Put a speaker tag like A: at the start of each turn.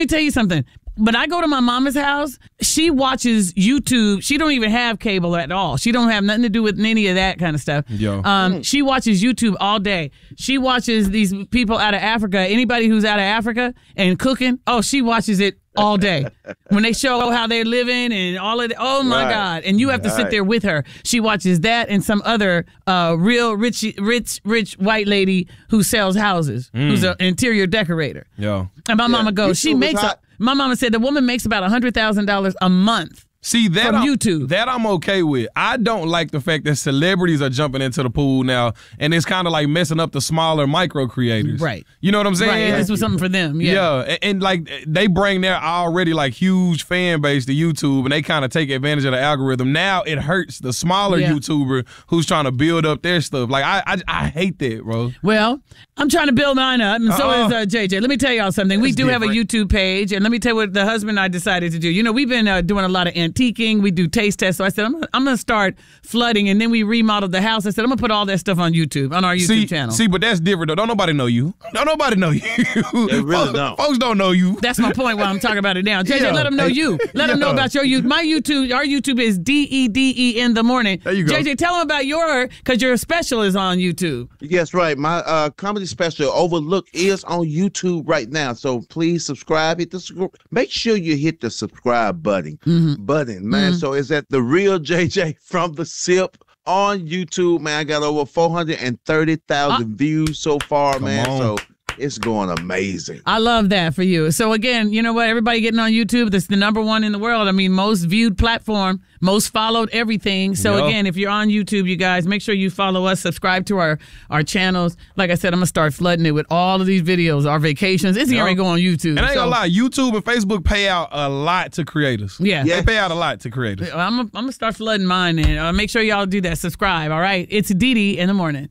A: me tell you something. When I go to my mama's house, she watches YouTube. She don't even have cable at all. She don't have nothing to do with any of that kind of stuff. She watches YouTube all day. She watches these people out of Africa. Anybody who's out of Africa and cooking, she watches it all day. When they show how they're living and all of that, oh my God. And you have to sit there with her. She watches that and some other real rich white lady who sells houses, who's an interior decorator. And my mama goes, my mama said the woman makes about $100,000 a month.
B: See, that
A: from YouTube.
B: That I'm okay with. I don't like the fact that celebrities are jumping into the pool now, and it's kind of like messing up the smaller micro creators.
A: Right.
B: You know what I'm saying?
A: Right. This was something for them. Yeah.
B: And like they bring their already like huge fan base to YouTube, and they kind of take advantage of the algorithm. Now it hurts the smaller YouTuber who's trying to build up their stuff. Like I hate that, bro.
A: Well, I'm trying to build mine up, and so is JJ. Let me tell y'all something. We do have a YouTube page, and let me tell you what the husband and I decided to do. You know, we've been doing a lot of antiquing. We do taste tests. So I said, I'm going to start flooding, and then we remodeled the house. I said, I'm going to put all that stuff on YouTube, on our YouTube channel.
B: See, but that's different, though. Don't nobody know you. Don't nobody know you.
C: They really don't.
B: Folks don't know you.
A: That's my point while I'm talking about it now. JJ, let them know you. Let them know about your YouTube. My YouTube, our YouTube is DEDE in the morning.
B: There you go.
A: JJ, tell them about because your special is on YouTube.
C: Yes, right. My comedy special, Overlook, is on YouTube right now. So please subscribe. Make sure you hit the subscribe button, man. So it's at The Real JJ from the SIP on YouTube, man. I got over 430,000 views so far, man. So it's going amazing.
A: I love that for you. So again, you know what? Everybody getting on YouTube. That's the #1 in the world. I mean, most viewed platform, most followed everything. So again, if you're on YouTube, you guys, make sure you follow us, subscribe to our channels. Like I said, I'm going to start flooding it with all of these videos, our vacations. It's going to go on YouTube.
B: And I ain't going to lie, YouTube and Facebook pay out a lot to creators.
A: Yeah.
B: They pay out a lot to creators.
A: I'm going to start flooding mine, and make sure y'all do that. Subscribe, all right? It's DD in the morning.